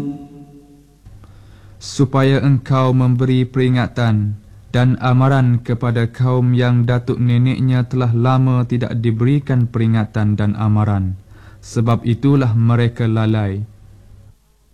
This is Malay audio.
supaya engkau memberi peringatan dan amaran kepada kaum yang datuk neneknya telah lama tidak diberikan peringatan dan amaran. Sebab itulah mereka lalai.